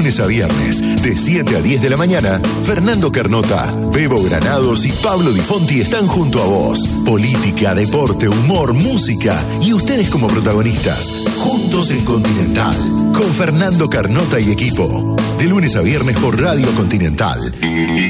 lunes a viernes, de 7 a 10 de la mañana, Fernando Carnota, Bebo Granados y Pablo Di Fonti están junto a vos. Política, deporte, humor, música y ustedes como protagonistas. Juntos en Continental, con Fernando Carnota y equipo. De lunes a viernes por Radio Continental.